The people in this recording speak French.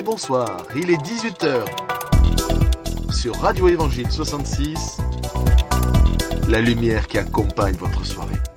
bonsoir, il est 18h. Sur Radio Évangile 66, la lumière qui accompagne votre soirée.